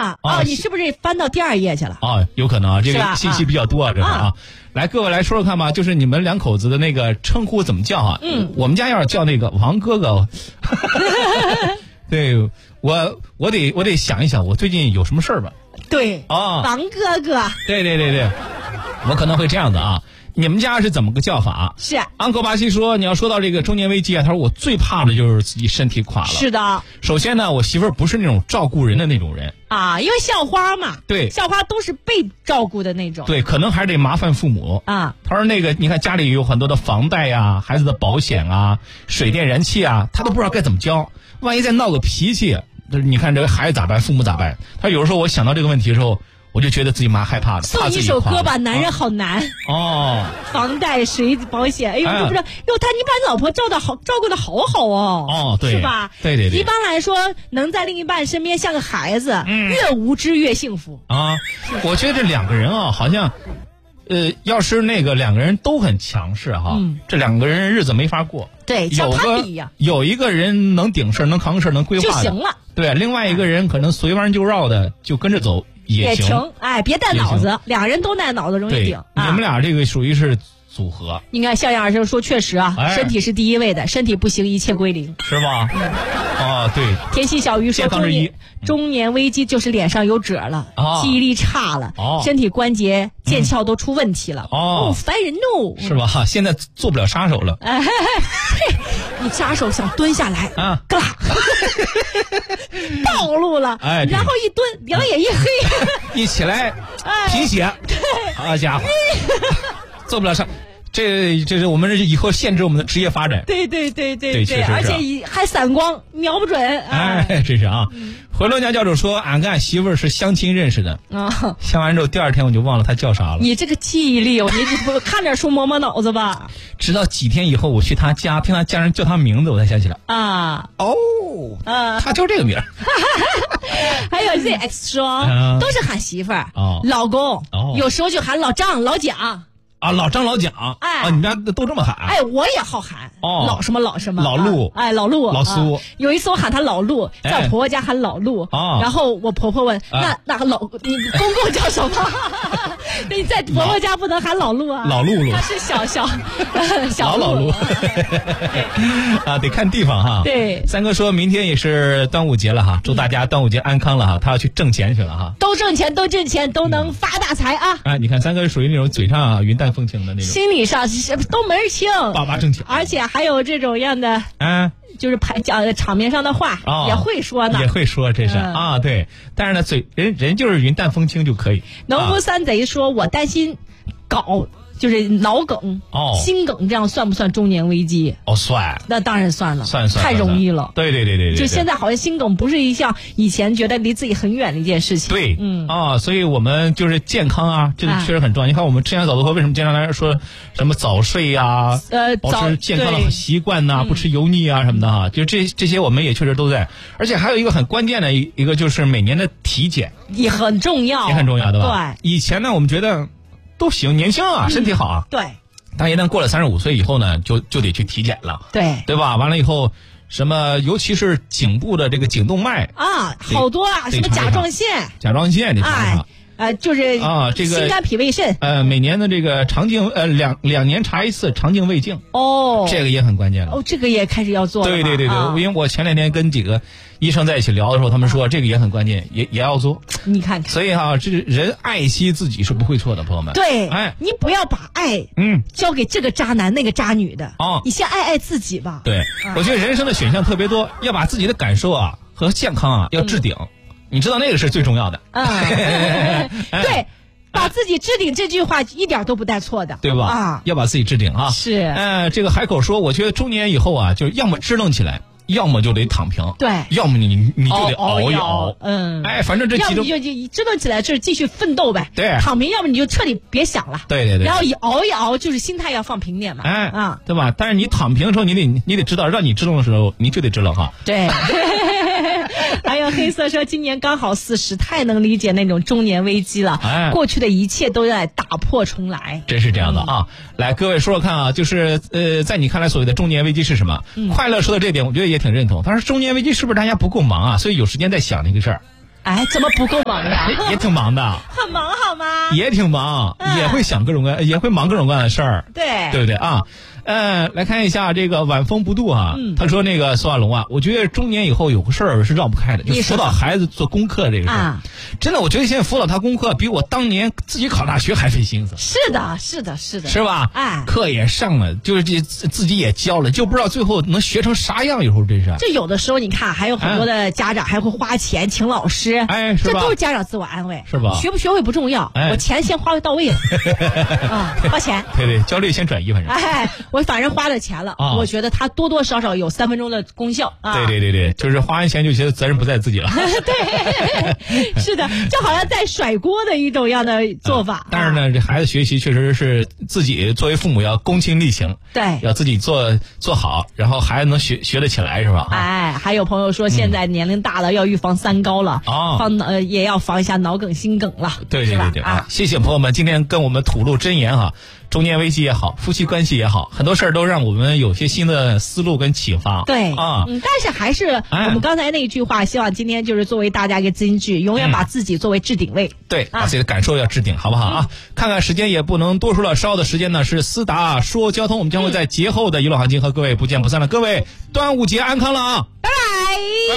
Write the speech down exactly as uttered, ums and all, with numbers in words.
啊啊！你是不是翻到第二页去了？ 啊，有可能啊，这个信息比较多啊，这是啊。来，各位来说说看吧，就是你们两口子的那个称呼怎么叫啊？嗯，我们家要是叫那个王哥哥，对我我得我得想一想，我最近有什么事儿吧？ 对啊，王哥哥。对对对对，我可能会这样子啊。你们家是怎么个叫法？ 是安可巴西说，你要说到这个中年危机啊，他说我最怕的就是自己身体垮了。 是的。 首先呢，我媳妇儿不是那种照顾人的那种人啊，因为校花嘛。 对， 校花都是被照顾的那种。 对，可能还得麻烦父母啊。他说那个，你看家里有很多的房贷呀、孩子的保险啊、水电燃气啊，他都不知道该怎么交。万一再闹个脾气，就是你看这个孩子咋办，父母咋办？他有的时候我想到这个问题的时候，我就觉得自己蛮害怕的。 送一首歌吧，男人好难。 哦， 房贷、水保险，哎呦，都不知道。哟，他你把你老婆照的好，照顾的好好哦。 哦，对， 是吧？ 对对对。 一般来说，能在另一半身边像个孩子，嗯、越无知越幸福啊。我觉得这两个人啊，好像，呃，要是那个两个人都很强势哈，嗯、这两个人日子没法过。 对，像他们一样。 有一个人能顶事，能扛事，能规划就行了。 对，另外一个人可能随弯就绕的，就跟着走。也行，哎，别带脑子，两个人都带脑子容易顶。 你们俩这个属于是组合。 应该像样就说，确实啊， 哎、 身体是第一位的，身体不行，一切归零， 是吧？嗯、哦，对。 天气小鱼说，中年中年危机就是脸上有褶了，哦、记忆力差了，哦、身体关节腱鞘都出问题了。 哦， 哦烦人哦， 是吧？现在做不了杀手了。 哎，你杀手想蹲下来啊，嘎啦，暴露了，哎，然后一蹲，两眼一黑， 一起来，贫血，好家伙，做不了杀。这这是我们以后限制我们的职业发展。 对对对对对，对而且还散光，瞄不准。 哎，这是啊。嗯、回龙江教主说，俺跟俺媳妇儿是相亲认识的。啊，相完之后第二天我就忘了她叫啥了。 你这个记忆力，你看点书磨磨脑子吧。 直到几天以后，我去她家，听她家人叫她名字，我才想起来。 啊哦，啊，她叫这个名儿。 还有 Z X 说，嗯、都是喊媳妇儿、哦、老公，哦、有时候就喊老张、老蒋。 啊，老张老蒋，哎，啊，你们家都这么喊？ 哎，我也好喊，哦，老什么老什么， 老陆， 哎，老陆， 老苏。 啊、有一次我喊他老陆，在我婆婆家喊老陆，哦、然后我婆婆问，那那个老你公公叫什么？你在婆婆家不能喊老陆啊， 老陆陆， 他是小小小老陆啊，得看地方哈。 对， 三哥说明天也是端午节了哈，祝大家端午节安康了哈，他要去挣钱去了哈， 都挣钱都挣钱都能发大财啊！ 哎，你看三哥属于那种嘴上啊云淡风轻的那种， 心理上是都门儿清， 爸爸挣钱， 而且还有这种样的，嗯，就是排讲场面上的话、哦、也会说呢， 也会说，这是、嗯、啊，对，但是呢，嘴人人就是云淡风轻就可以。 农夫三贼说，啊、我担心搞。就是脑梗、哦、心梗，这样算不算中年危机？ 哦，算， 那当然算了， 算算太容易了。 对对对对对， 就现在好像心梗不是一项以前觉得离自己很远的一件事情。 对，嗯啊，所以我们就是健康啊，这个确实很重要。哎、你看我们吃完早餐后，为什么经常来说什么早睡呀、啊，呃，保持健康的习惯呐、啊，不吃油腻啊什么的哈、啊，就这这些我们也确实都在。而且还有一个很关键的一一个就是每年的体检也很重要， 也很重要，对吧？对，以前呢我们觉得都行，年轻啊，身体好啊， 嗯、对。 但一旦过了三十五岁以后呢，就就得去体检了， 对对吧？完了以后，什么尤其是颈部的这个颈动脉啊，好多啊，什么甲状腺， 甲状腺得查查。 哎呃，就是啊，这个心肝脾胃肾， 呃，每年的这个肠镜，呃，两两年查一次肠镜胃镜， 哦， 这个也很关键了。 哦，这个也开始要做了。 对对对对，啊、因为我前两天跟几个医生在一起聊的时候，他们说这个也很关键，也也要做。 你看看， 所以哈、啊，这人爱惜自己是不会错的，朋友们。 对，哎，你不要把爱嗯交给这个渣男那个渣女的哦，你先爱爱自己吧。 对，啊、我觉得人生的选项特别多，要把自己的感受啊和健康啊要置顶。嗯你知道那个是最重要的， 嗯，对，把自己置顶这句话一点都不带错的， 对吧？啊，要把自己置顶啊。 是， 呃，这个海口说，我觉得中年以后啊，就要么支棱起来，要么就得躺平， 对， 要么你你就得熬一熬， 嗯， 哎，反正这几种， 要么就就支棱起来，就是继续奋斗呗， 对， 躺平，要么你就彻底别想了， 对对对， 然后一熬一熬，就是心态要放平点嘛， 哎啊，对吧？但是你躺平的时候，你得你得知道，让你支棱的时候，你就得支棱哈， 对。还有黑色说，今年刚好四十，太能理解那种中年危机了。哎，过去的一切都在打破重来， 真是这样的啊！嗯、来，各位说说看啊，就是呃，在你看来所谓的中年危机是什么？嗯、快乐说到这点，我觉得也挺认同。他说中年危机是不是大家不够忙啊？所以有时间在想这个事儿。 哎，怎么不够忙呀？ 也也挺忙的， 很忙好吗？ 也挺忙，嗯、也会想各种各样，也会忙各种各样的事儿， 对， 对不对啊？呃，来看一下这个晚风不度啊，嗯、他说那个苏瓦龙啊，我觉得中年以后有个事儿是绕不开的，就辅导孩子做功课这个事儿。啊、真的，我觉得现在辅导他功课比我当年自己考大学还费心思。 是的，是的，是的， 是吧？ 哎， 课也上了，就是这自己也教了，就不知道最后能学成啥样。有时候真是。 这有的时候你看，还有很多的家长还会花钱请老师， 哎，是吧？ 这都是家长自我安慰， 是吧？ 学不学会不重要，哎、我钱先花到位了啊，花钱。 对对，焦虑先转移，反正。 哎，我反正花了钱。了，啊、我觉得他多多少少有三分钟的功效啊！ 对对对对，就是花完钱就觉得责任不在自己了。 对，是的，就好像在甩锅的一种样的做法。 啊、但是呢，这孩子学习确实是自己作为父母要躬亲力行， 对， 要自己做做好，然后孩子能学学得起来，是吧？ 哎，还有朋友说，现在年龄大了、嗯、要预防三高了啊，防呃也要防一下脑梗、心梗了。 对对对对啊！谢谢朋友们今天跟我们吐露真言哈。中年危机也好，夫妻关系也好，很多事儿都让我们有些新的思路跟启发。 对啊， 嗯，但是还是我们刚才那一句话，哎、希望今天就是作为大家一个金句，永远把自己作为置顶位。嗯、 对，把自己的感受要置顶，好不好啊？嗯、看看时间也不能多说了，稍后的时间呢是思达说交通，我们将会在节后的娱乐行情和各位不见不散了。各位，端午节安康了啊！ 拜拜。